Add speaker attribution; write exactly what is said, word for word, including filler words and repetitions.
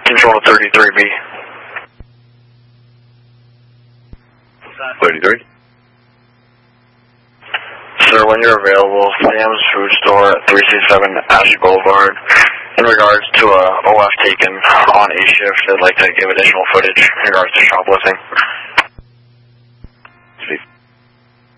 Speaker 1: Control thirty-three B.
Speaker 2: thirty-three?
Speaker 1: Sir, when you're available, Sam's Food Store at three sixty-seven Ash Boulevard. In regards to a O F taken on A shift, I'd like to give additional footage in regards to shoplifting.